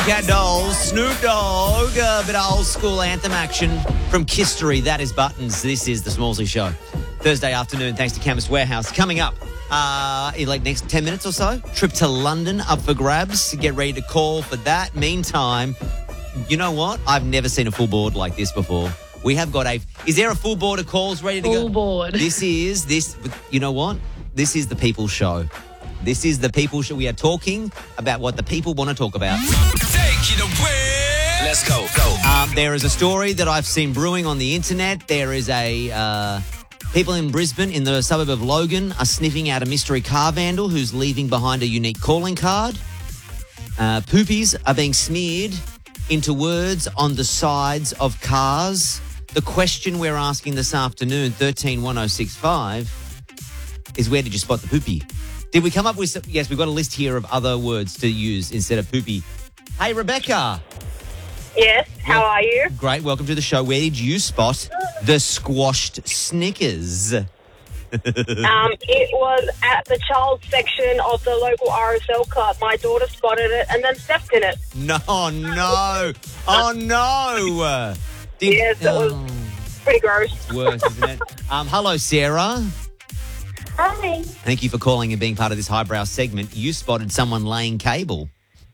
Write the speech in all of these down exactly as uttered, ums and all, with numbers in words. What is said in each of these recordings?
Cat Dolls, Snoop Dogg, a bit of old school anthem action from Kistery. That is Buttons. This is the Smallsy Show. Thursday afternoon, thanks to Chemist Warehouse. Coming up uh, in like next ten minutes or so, trip to London up for grabs. Get ready to call for that. Meantime, you know what? I've never seen a full board like this before. We have got a... Is there a full board of calls ready to full go? Full board. This is... this. You know what? This is the People's Show. This is the People Show. We are talking about what the people want to talk about. Take it away. Let's go. Go. Um, there is a story that I've seen brewing on the internet. There is a... Uh, people in Brisbane, in the suburb of Logan, are sniffing out a mystery car vandal who's leaving behind a unique calling card. Uh, poopies are being smeared into words on the sides of cars. The question we're asking this afternoon, thirteen one oh six five, is where did you spot the poopy? Did we come up with some, yes, we've got a list here of other words to use instead of poopy. Hey, Rebecca. Yes, how are you? Great, welcome to the show. Where did you spot the squashed Snickers? um, it was at the child section of the local R S L club. My daughter spotted it and then stepped in it. No, no. Oh, no. Did, yes, it was oh, pretty gross. worse, isn't it? Um, hello, Sarah. Hi. Thank you for calling and being part of this highbrow segment. You spotted someone laying cable.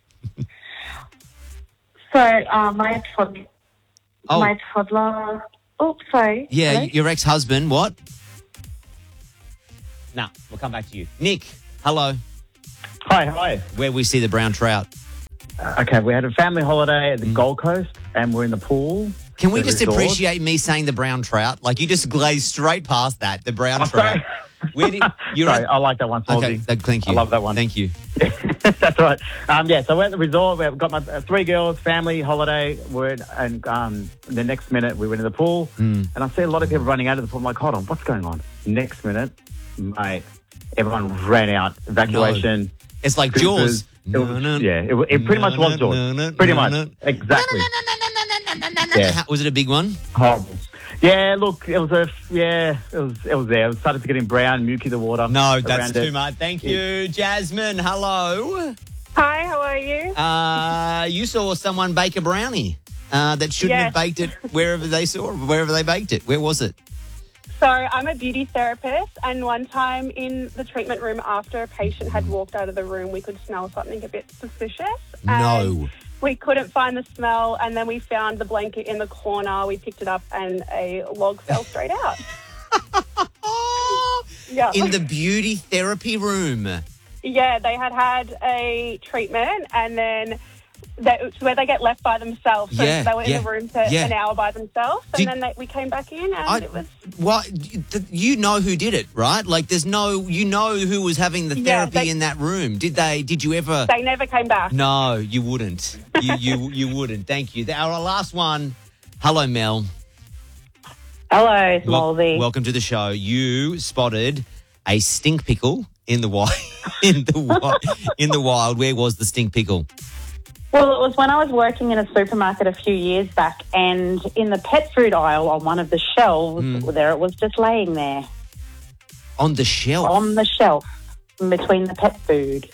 So, uh, my, tod- Oh. my toddler... Oh, sorry. Yeah, Hello? your ex-husband, what? No, we'll come back to you. Nick, hello. Hi, hi. Where we see the brown trout. Uh, okay, we had a family holiday at the Mm. Gold Coast, and we're in the pool. Can we the just resort. appreciate me saying the brown trout? Like, you just glazed straight past that, the brown Oh, trout. sorry. Where did, you're Sorry, at- I like that one, Salty. Okay, th- thank you. I love that one. Thank you. That's right. Um, yeah, so we're at the resort. We've got my uh, three girls, family holiday. We're in, and um, the next minute we went in the pool, Mm. and I see a lot of people running out of the pool. I'm like, hold on, what's going on? Next minute, mate, everyone ran out. Evacuation. It's like Troopers. Jaws. It was- yeah, it, it pretty much was Jaws. Pretty much. Exactly. Yeah. How- Was it a big one? Horrible. Yeah, look, it was a yeah, it was it was there. It started to getting brown, muky the water. No, that's around too it. much. Thank you. Jasmine, hello. Hi, how are you? Uh, you saw someone bake a brownie uh, that shouldn't have Yes. baked it wherever they saw wherever they baked it. Where was it? So I'm a beauty therapist, and one time in the treatment room after a patient had walked out of the room, we could smell something a bit suspicious. And No. we couldn't find the smell, and then we found the blanket in the corner. We picked it up, and a log fell straight out. Yeah. In the beauty therapy room. Yeah, they had had a treatment, and then they, it's where they get left by themselves. So Yeah, they were in yeah, the room for yeah. an hour by themselves, and Did- then they, we came back in, and I, it was... what? You know who did it, right? Like, there's no, you know who was having the Yeah, therapy they- in that room. Did they? Did you ever? They never came back. No, you wouldn't. You you you wouldn't. Thank you. Our last one. Hello, Mel. Hello, Wel- Smallsy. welcome to the show. You spotted a stink pickle in the wild. in the wild. In the wild. Where was the stink pickle? Well, it was when I was working in a supermarket a few years back, and in the pet food aisle on one of the shelves, Mm. there it was just laying there On the shelf. on the shelf in between the pet food.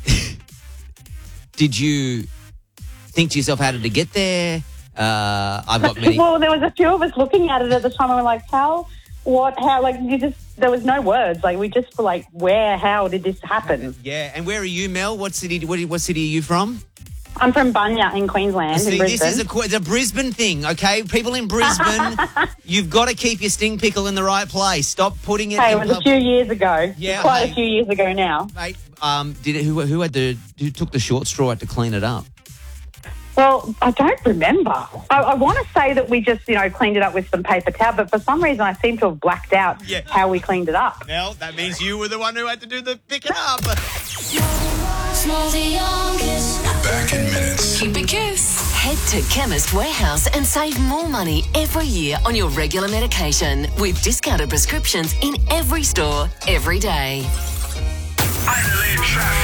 Did you think to yourself, how did it get there? Uh, I've got many. Well, there was a few of us looking at it at the time, and we're like, how, what, how, like, you just, there was no words. Like, we just were like, where, how did this happen? Yeah, and where are you, Mel? What city? What, what city are you from? I'm from Bunya in Queensland, See, in this Brisbane. is a, qu- it's a Brisbane thing, okay? People in Brisbane, you've got to keep your sting pickle in the right place. Stop putting it Hey, in it was a pub- few years ago. Yeah, Quite hey. a few years ago now. Mate, um, did it, who, who had the who took the short straw out to clean it up? Well, I don't remember. I, I want to say that we just, you know, cleaned it up with some paper towel, but for some reason I seem to have blacked out Yeah. how we cleaned it up. Mel, that means you were the one who had to do the picking up. We're back in minutes. Keep it goose. Head to Chemist Warehouse and save more money every year on your regular medication with discounted prescriptions in every store, every day. Adelaide traffic.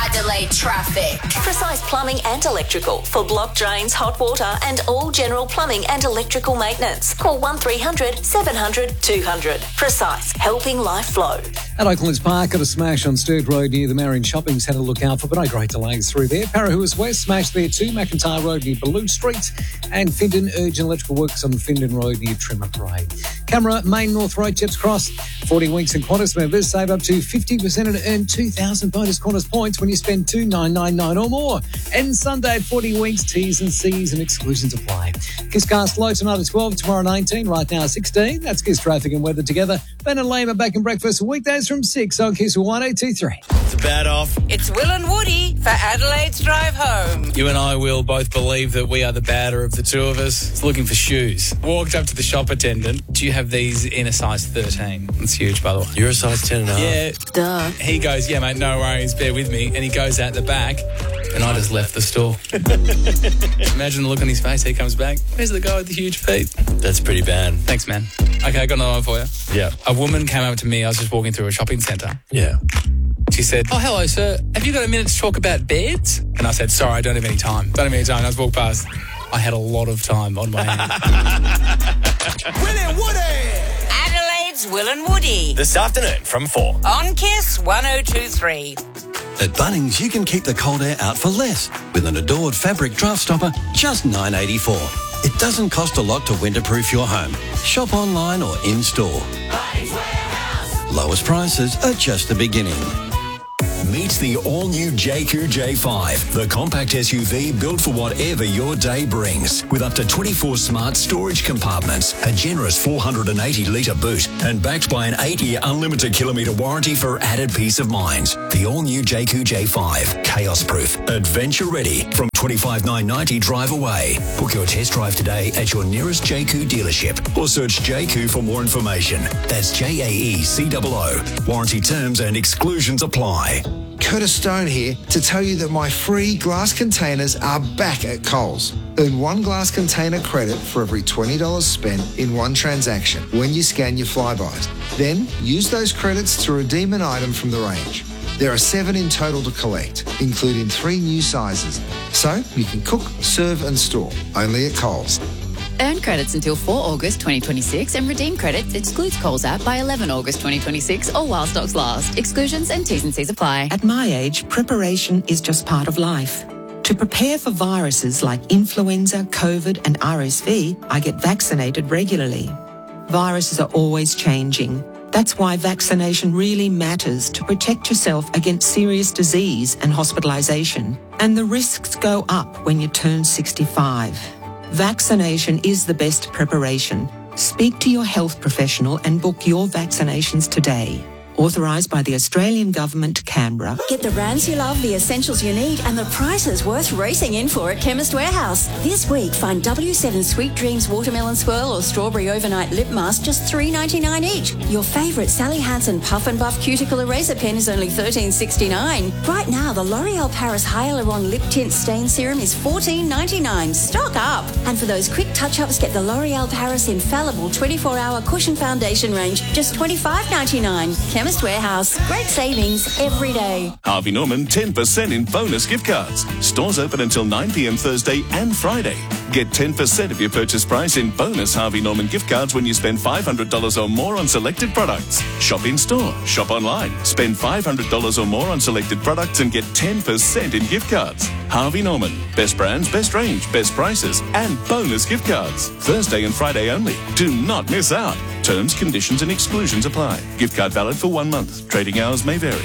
Adelaide traffic. Precise Plumbing and Electrical for block drains, hot water and all general plumbing and electrical maintenance. Call one three hundred seven hundred two hundred. Precise, helping life flow. At Oaklands Park, got a smash on Sturt Road near the Marion Shopping Centre. Look out for, but no great delays through there. Parahuas West, smash there too. McIntyre Road near Baloo Street. And Findon, urgent electrical works on Findon Road near Trimmer Parade. Camera, Main North Road, Chips Cross. forty weeks and Qantas members save up to fifty percent and earn two thousand bonus Qantas points when you spend two thousand nine hundred ninety-nine dollars or more. And Sunday at forty weeks, T's and C's and exclusions apply. Kisscast low tonight at twelve, tomorrow nineteen, right now sixteen. That's Kiss traffic and weather together. Ben and Lame are back in breakfast weekdays from six on Kiss one eight two three. It's a bad off. It's Will and Woody for Adelaide's Drive Home. You and I, Will, both believe that we are the badder of the two of us. It's looking for shoes. Walked up to the shop attendant. Do you have these in a size thirteen? That's huge, by the way. You're a size ten and a half. Yeah. Duh. He goes, yeah, mate, no worries, bear with me. And he goes out the back, and I just left the store. Imagine the look on his face. He comes back. Where's the guy with the huge feet? That's pretty bad. Thanks, man. Okay, I got another one for you. Yeah. A woman came up to me. I was just walking through a shopping centre. Yeah. She said, oh, hello, sir. Have you got a minute to talk about beds? And I said, sorry, I don't have any time. Don't have any time. And I just walked past. I had a lot of time on my hand. Will and Woody. Adelaide's Will and Woody This afternoon from four. on Kiss one oh two three. At Bunnings, you can keep the cold air out for less with an Adored fabric draft stopper, just nine dollars eighty-four. It doesn't cost a lot to winterproof your home. Shop online or in-store. Lowest prices are just the beginning. Meet the all-new J Q J five, the compact S U V built for whatever your day brings. With up to twenty-four smart storage compartments, a generous four hundred eighty litre boot, and backed by an eight-year unlimited kilometre warranty for added peace of mind. The all-new J Q J five, chaos-proof, adventure-ready, from twenty-five thousand nine hundred ninety drive away. Book your test drive today at your nearest J Q dealership or search J Q for more information. That's J A E C O O. Warranty terms and exclusions apply. Curtis Stone here to tell you that my free glass containers are back at Coles. Earn one glass container credit for every twenty dollars spent in one transaction when you scan your Flybys. Then use those credits to redeem an item from the range. There are seven in total to collect, including three new sizes. So you can cook, serve and store, only at Coles. Earn credits until the fourth of August twenty twenty-six and redeem credits excludes Coles app by the eleventh of August twenty twenty-six or while stocks last. Exclusions and T's and C's apply. At my age, preparation is just part of life. To prepare for viruses like influenza, COVID and R S V, I get vaccinated regularly. Viruses are always changing. That's why vaccination really matters to protect yourself against serious disease and hospitalisation. And the risks go up when you turn sixty-five. Vaccination is the best preparation. Speak to your health professional and book your vaccinations today. Authorised by the Australian Government, Canberra. Get the brands you love, the essentials you need, and the prices worth racing in for at Chemist Warehouse. This week, find W seven Sweet Dreams Watermelon Swirl or Strawberry Overnight Lip Mask just three dollars ninety-nine each. Your favourite Sally Hansen Puff and Buff Cuticle Eraser Pen is only thirteen dollars sixty-nine. Right now, the L'Oreal Paris Hyaluron Lip Tint Stain Serum is fourteen dollars ninety-nine. Stock up! And for those quick touch-ups, get the L'Oreal Paris Infallible twenty-four hour Cushion Foundation range, just twenty-five dollars ninety-nine. Chemist Warehouse. Great savings every day. Harvey Norman ten percent in bonus gift cards. Stores open until nine p.m. Thursday and Friday. Get ten percent of your purchase price in bonus Harvey Norman gift cards when you spend five hundred dollars or more on selected products. Shop in store, shop online. Spend five hundred dollars or more on selected products and get ten percent in gift cards. Harvey Norman. Best brands, best range, best prices, and bonus gift cards. Thursday and Friday only. Do not miss out. Terms, conditions and exclusions apply. Gift card valid for one month. Trading hours may vary.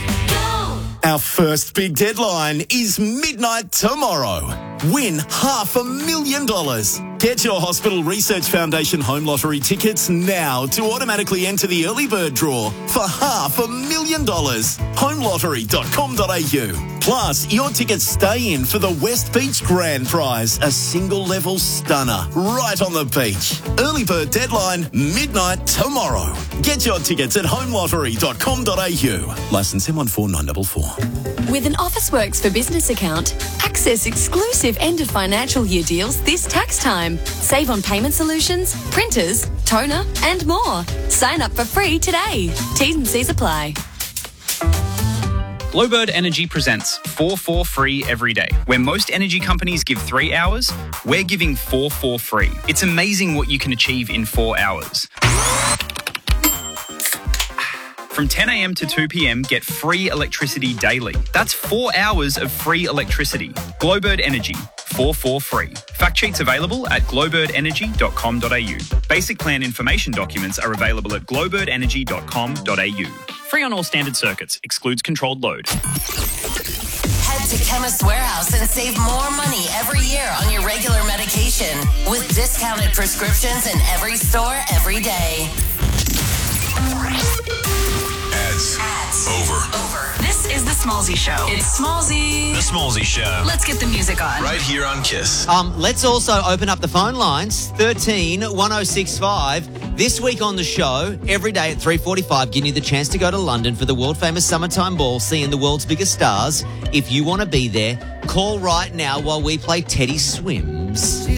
Our first big deadline is midnight tomorrow. Win half a million dollars. Get your Hospital Research Foundation Home Lottery tickets now to automatically enter the early bird draw for half a million dollars. home lottery dot com dot a u. Plus, your tickets stay in for the West Beach Grand Prize, a single-level stunner right on the beach. Early bird deadline, midnight tomorrow. Get your tickets at home lottery dot com dot a u. Licence M one four nine four four. With an Officeworks for Business account, access exclusive end of financial year deals this tax time. Save on payment solutions, printers, toner, and more. Sign up for free today. T's and C's apply. Glowbird Energy presents four four free every day. Where most energy companies give three hours, we're giving four four free. It's amazing what you can achieve in four hours. From ten a.m. to two p.m, get free electricity daily. That's four hours of free electricity. Glowbird Energy, four four free. Fact sheets available at glowbird energy dot com dot a u. Basic plan information documents are available at glowbird energy dot com dot a u. Free on all standard circuits. Excludes controlled load. Head to Chemist Warehouse and save more money every year on your regular medication with discounted prescriptions in every store every day. Ads. Ads. Over. Over. This is the Smallzy Show. It's Smallzy. The Smallzy Show. Let's get the music on. Right here on Kiss. Um, let's also open up the phone lines, thirteen one oh six five. This week on the show, every day at three forty-five, giving you the chance to go to London for the world-famous summertime ball, seeing the world's biggest stars. If you want to be there, call right now while we play Teddy Swims.